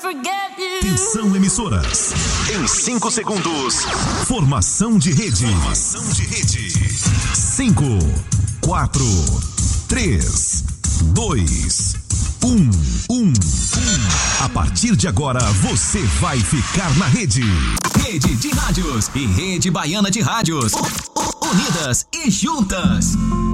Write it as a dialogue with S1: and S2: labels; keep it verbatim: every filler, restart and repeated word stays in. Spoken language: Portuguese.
S1: Atenção, emissoras. Em cinco segundos, formação de rede. Formação de rede. Cinco, quatro, três, dois, um, um, um. A partir de agora, você vai ficar na rede.
S2: Rede de Rádios e Rede Baiana de Rádios. Unidas e juntas.